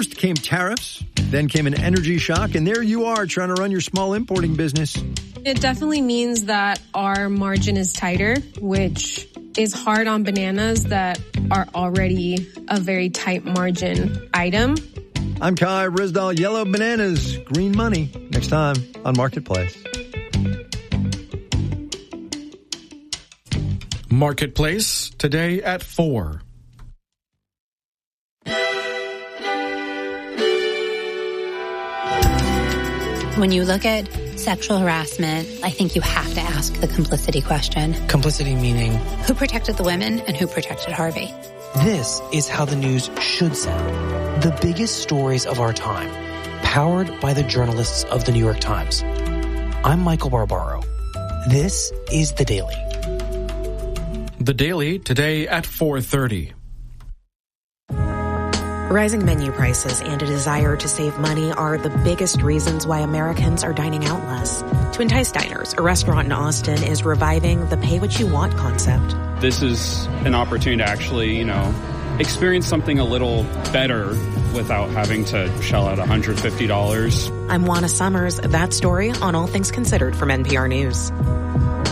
First came tariffs, then came an energy shock, and there you are trying to run your small importing business. It definitely means that our margin is tighter, which is hard on bananas that are already a very tight margin item. I'm Kai Ryssdal. Yellow bananas, green money. Next time on Marketplace. Marketplace, today at 4. When you look at sexual harassment, I think you have to ask the complicity question. Complicity meaning? Who protected the women and who protected Harvey? This is how the news should sound. The biggest stories of our time, powered by the journalists of the New York Times. I'm Michael Barbaro. This is The Daily. The Daily, today at 4:30. Rising menu prices and a desire to save money are the biggest reasons why Americans are dining out less. To entice diners, a restaurant in Austin is reviving the pay-what-you-want concept. This is an opportunity to actually, experience something a little better without having to shell out $150. I'm Juana Summers. That story on All Things Considered from NPR News.